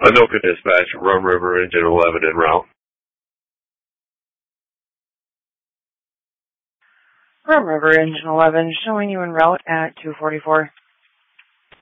Anoka Dispatch, Rum River, Engine 11 en route. Rum River, Engine 11, showing you en route at 244.